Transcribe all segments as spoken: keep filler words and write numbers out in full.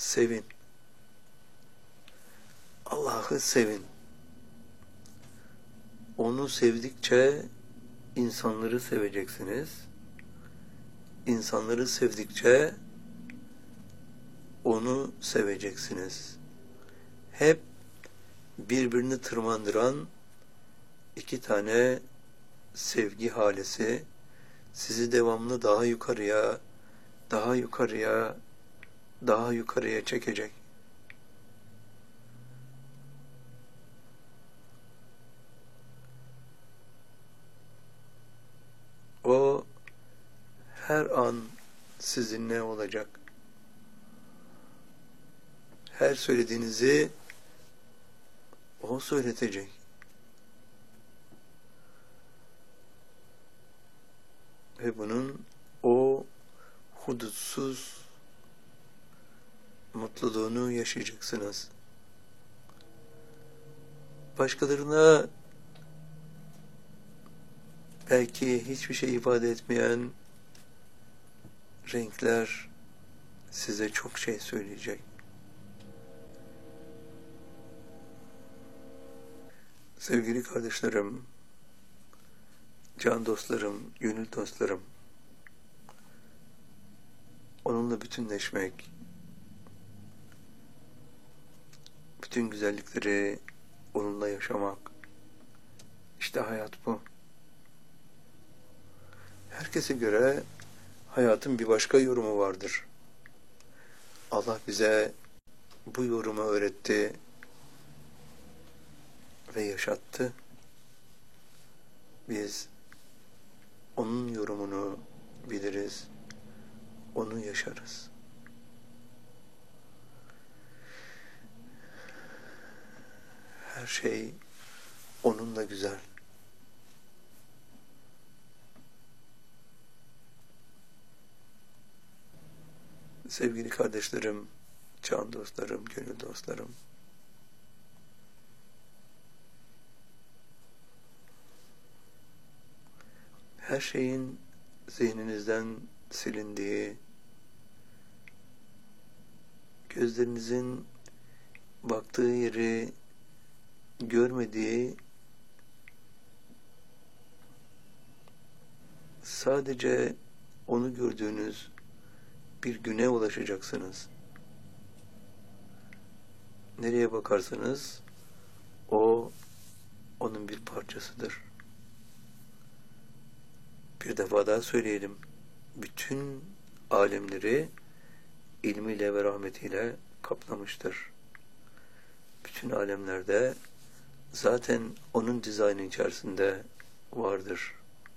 sevin. Allah'ı sevin. Onu sevdikçe insanları seveceksiniz. İnsanları sevdikçe onu seveceksiniz. Hep birbirini tırmandıran iki tane sevgi halesi sizi devamlı daha yukarıya, daha yukarıya, daha yukarıya çekecek. O her an sizinle olacak. Her söylediğinizi o söyletecek. Ve bunun o hudutsuz mutluluğunu yaşayacaksınız. Başkalarına belki hiçbir şey ifade etmeyen renkler size çok şey söyleyecek. Sevgili kardeşlerim, can dostlarım, gönül dostlarım, onunla bütünleşmek, bütün güzellikleri onunla yaşamak, işte hayat bu. Herkese göre hayatın bir başka yorumu vardır. Allah bize bu yorumu öğretti ve yaşattı. Biz onun yorumunu biliriz, onu yaşarız. Her şey onunla güzel. Sevgili kardeşlerim, can dostlarım, gönül dostlarım, her şeyin zihninizden silindiği, gözlerinizin baktığı yeri görmediği, sadece onu gördüğünüz bir güne ulaşacaksınız. Nereye bakarsanız o onun bir parçasıdır. Bir defa daha söyleyelim. Bütün alemleri ilmiyle ve rahmetiyle kaplamıştır. Bütün alemlerde zaten onun dizaynı içerisinde vardır.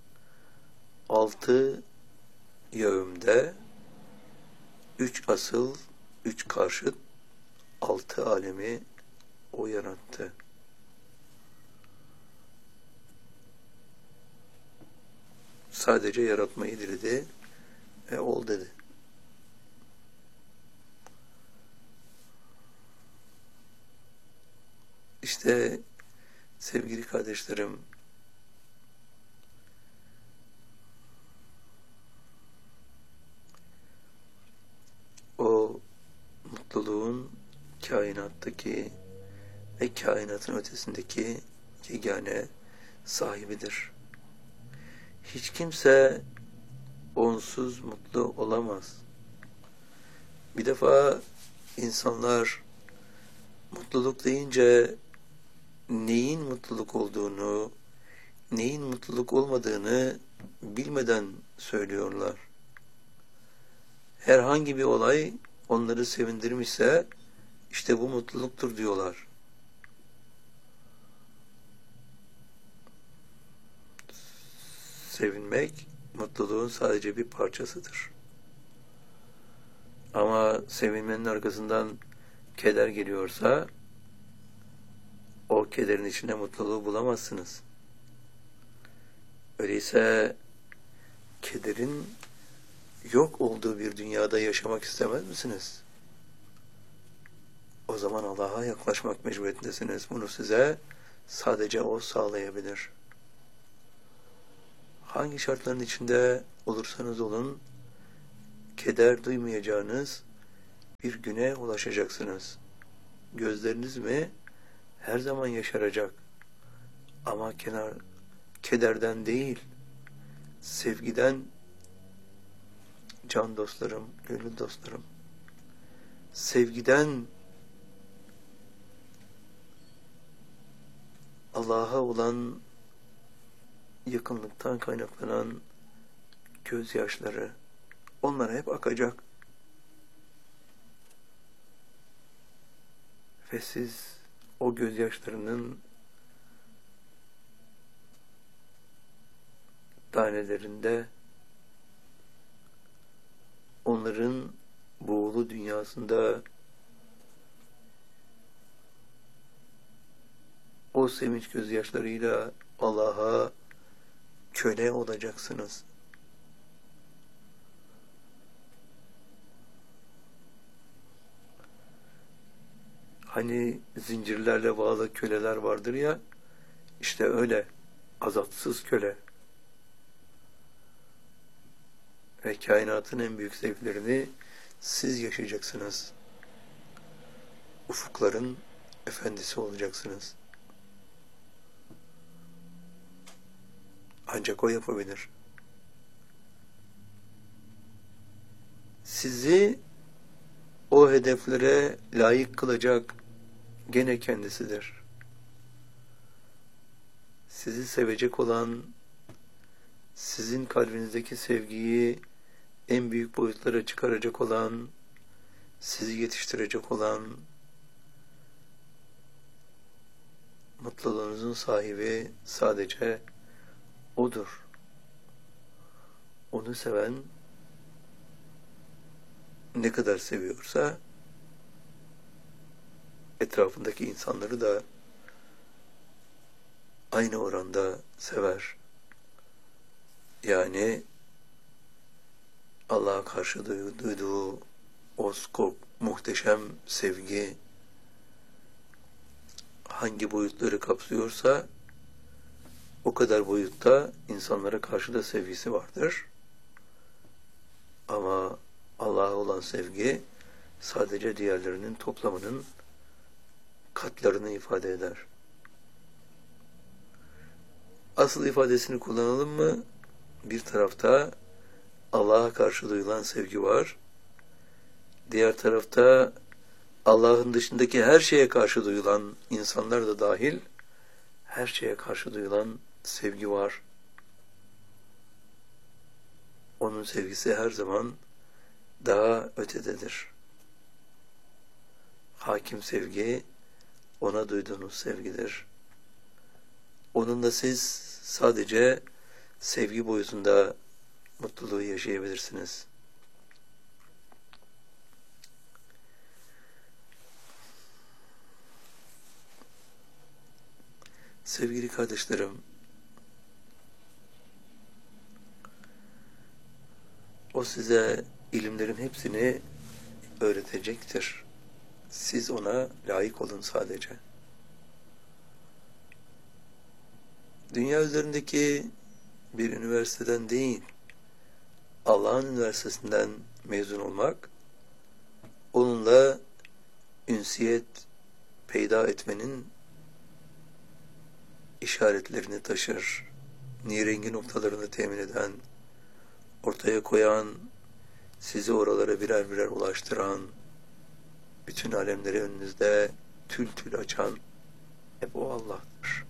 Altı yağımda üç asıl, üç karşıt, altı alemi o yarattı. Sadece yaratmayı diledi ve ol dedi. İşte sevgili kardeşlerim, o mutluluğun kainattaki ve kainatın ötesindeki yegane sahibidir. Hiç kimse onsuz mutlu olamaz. Bir defa insanlar mutluluk deyince neyin mutluluk olduğunu, neyin mutluluk olmadığını bilmeden söylüyorlar. Herhangi bir olay onları sevindirmişse işte bu mutluluktur diyorlar. Sevinmek mutluluğun sadece bir parçasıdır. Ama sevinmenin arkasından keder geliyorsa o kederin içinde mutluluğu bulamazsınız. Öyleyse kederin yok olduğu bir dünyada yaşamak istemez misiniz? O zaman Allah'a yaklaşmak mecburiyetindesiniz. Bunu size sadece o sağlayabilir. Hangi şartların içinde olursanız olun, keder duymayacağınız bir güne ulaşacaksınız. Gözleriniz mi her zaman yaşaracak. Ama kenar, kederden değil, sevgiden, can dostlarım, gönül dostlarım, sevgiden, Allah'a olan yakınlıktan kaynaklanan gözyaşları, onlar hep akacak. Ve siz o gözyaşlarının tanelerinde, onların buğulu dünyasında o sevinç gözyaşlarıyla Allah'a köle olacaksınız. Hani zincirlerle bağlı köleler vardır ya, işte öyle, azatsız köle. Ve kainatın en büyük zevklerini siz yaşayacaksınız. Ufukların efendisi olacaksınız. Ancak o yapabilir. Sizi o hedeflere layık kılacak gene kendisidir. Sizi sevecek olan, sizin kalbinizdeki sevgiyi en büyük boyutlara çıkaracak olan, sizi yetiştirecek olan, mutluluğunuzun sahibi sadece O'dur. Onu seven ne kadar seviyorsa etrafındaki insanları da aynı oranda sever. Yani Allah'a karşı duyduğu o skop, muhteşem sevgi hangi boyutları kapsıyorsa o kadar boyutta insanlara karşı da sevgisi vardır. Ama Allah'a olan sevgi sadece diğerlerinin toplamının katlarını ifade eder. Asıl ifadesini kullanalım mı? Bir tarafta Allah'a karşı duyulan sevgi var. Diğer tarafta Allah'ın dışındaki her şeye karşı duyulan, insanlar da dahil, her şeye karşı duyulan sevgi var. Onun sevgisi her zaman daha ötededir. Hakim sevgi, ona duyduğunuz sevgidir. Onunla siz sadece sevgi boyutunda mutluluğu yaşayabilirsiniz. Sevgili kardeşlerim, o size ilimlerin hepsini öğretecektir. Siz ona layık olun sadece. Dünya üzerindeki bir üniversiteden değil, Allah'ın üniversitesinden mezun olmak, onunla ünsiyet peyda etmenin işaretlerini taşır, nirengi noktalarını temin eden, ortaya koyan, sizi oralara birer birer ulaştıran, bütün alemleri önünüzde tül tül açan hep o Allah'tır.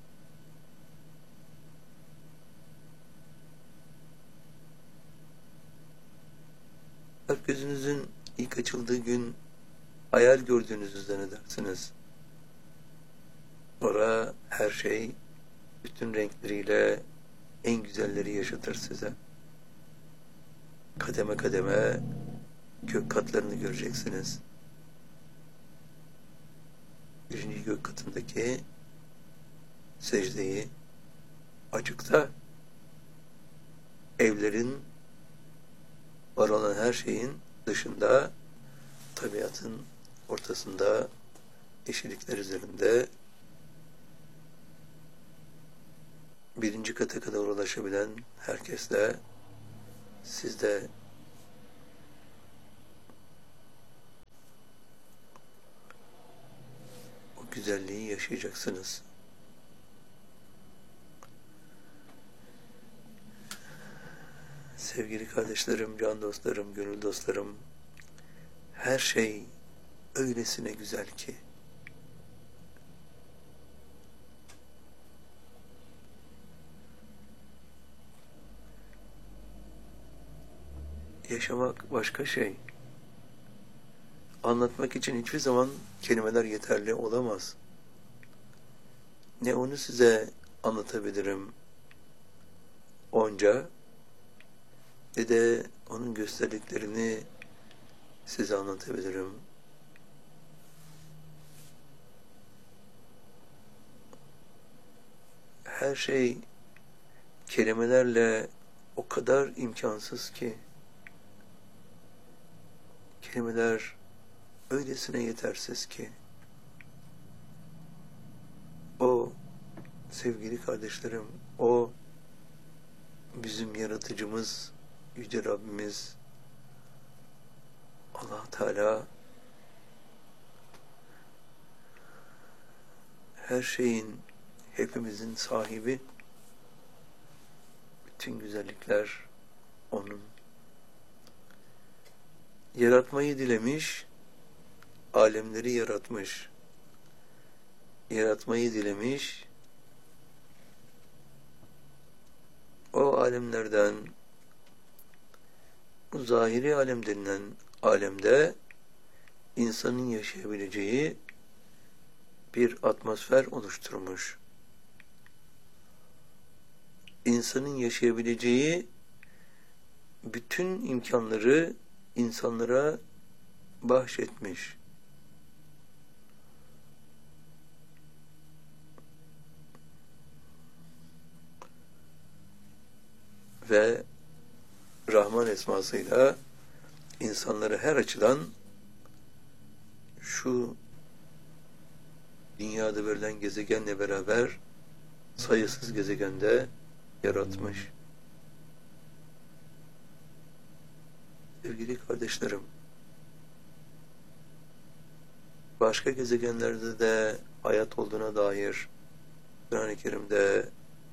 Kalp gözünüzün ilk açıldığı gün hayal gördüğünüzü zannedersiniz. Orada her şey bütün renkleriyle en güzelleri yaşatır size. Kademe kademe gök katlarını göreceksiniz. Birinci gök katındaki secdeyi açıkta evlerin var olan her şeyin dışında tabiatın ortasında yeşillikler üzerinde birinci kata kadar ulaşabilen herkesle siz de güzelliği yaşayacaksınız. Sevgili kardeşlerim, can dostlarım, gönül dostlarım, her şey öylesine güzel ki, yaşamak başka şey. Anlatmak için hiçbir zaman kelimeler yeterli olamaz. Ne onu size anlatabilirim onca, ne de onun gösterdiklerini size anlatabilirim. Her şey kelimelerle o kadar imkansız ki, kelimeler öylesine yetersiz ki, o sevgili kardeşlerim, o bizim yaratıcımız, Yüce Rabbimiz, Allah Teala, her şeyin, hepimizin sahibi, bütün güzellikler onun. Yaratmayı dilemiş, alemleri yaratmış. Yaratmayı dilemiş, o alemlerden, bu zahiri alem denilen alemde insanın yaşayabileceği bir atmosfer oluşturmuş. İnsanın yaşayabileceği bütün imkanları insanlara bahşetmiş. Ve Rahman esmasıyla insanları her açıdan şu dünyada verilen gezegenle beraber sayısız gezegende yaratmış. Sevgili kardeşlerim, başka gezegenlerde de hayat olduğuna dair Kur'an-ı Kerim'de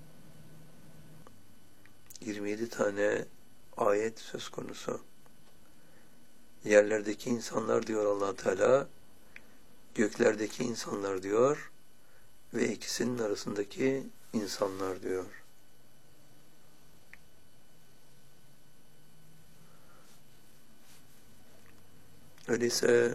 yirmi yedi tane ayet söz konusu. Yerlerdeki insanlar diyor Allah Teala, göklerdeki insanlar diyor ve ikisinin arasındaki insanlar diyor. Öyleyse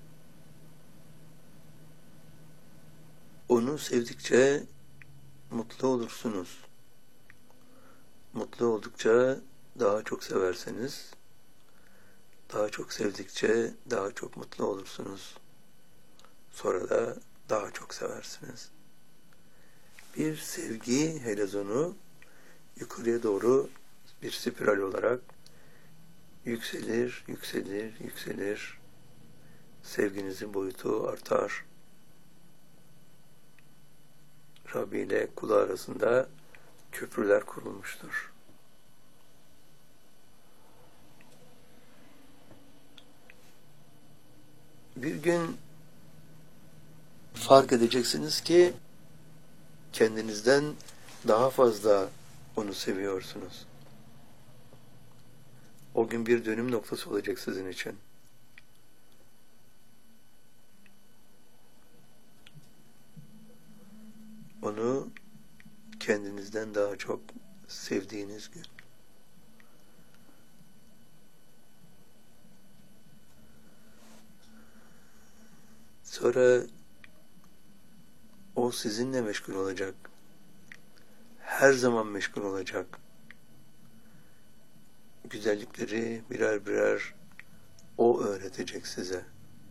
onu sevdikçe mutlu olursunuz. Mutlu oldukça daha çok severseniz, daha çok sevdikçe daha çok mutlu olursunuz. Sonra da daha çok seversiniz. Bir sevgi helezonu yukarıya doğru bir spiral olarak yükselir, yükselir, yükselir. Sevginizin boyutu artar. Rabbi ile kulu arasında köprüler kurulmuştur. Bir gün fark edeceksiniz ki kendinizden daha fazla onu seviyorsunuz. O gün bir dönüm noktası olacak sizin için. Onu kendinizden daha çok sevdiğiniz gün. Sonra o sizinle meşgul olacak. Her zaman meşgul olacak. Güzellikleri birer birer o öğretecek size.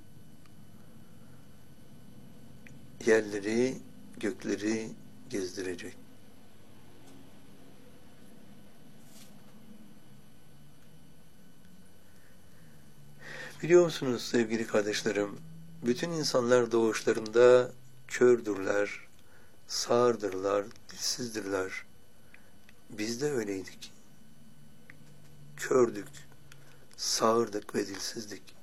Yerleri, gökleri gezdirecek. Biliyor musunuz sevgili kardeşlerim, bütün insanlar doğuşlarında kördürler, sağırdırlar, dilsizdirler. Biz de öyleydik. Kördük, sağırdık ve dilsizdik.